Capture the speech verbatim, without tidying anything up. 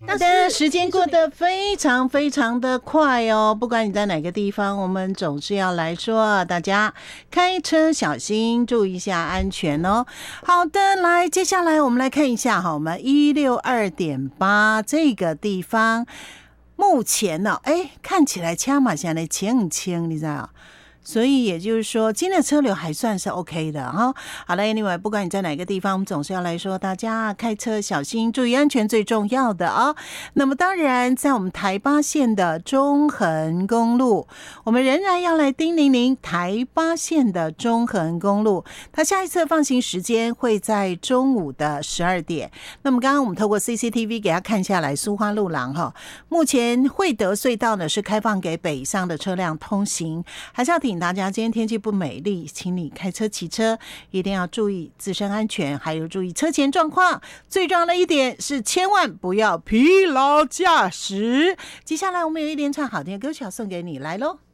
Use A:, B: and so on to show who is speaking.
A: 但是时间过得非常非常的快哦，不管你在哪个地方，我们总是要来说大家开车小心，注意一下安全哦。好的，来接下来我们来看一下哈，我们一六二点八这个地方目前呢、哦，哎，看起来车嘛现在清很清，你知道？所以也就是说，今天的车流还算是 OK 的哈。好了 ，Anyway， 不管你在哪个地方，我们总是要来说，大家开车小心，注意安全最重要的啊。那么当然，在我们台八线的中横公路，我们仍然要来叮咛您，台八线的中横公路，它下一次放行时间会在中午的十二点。那么刚刚我们透过 C C T V 给大家看下来，苏花路廊哈，目前惠德隧道呢是开放给北上的车辆通行，还是要提大家今天天气不美丽，请你开车骑车一定要注意自身安全，还有注意车前状况。最重要的一点是千万不要疲劳驾驶。接下来我们有一连串好听的歌曲要送给你，来咯。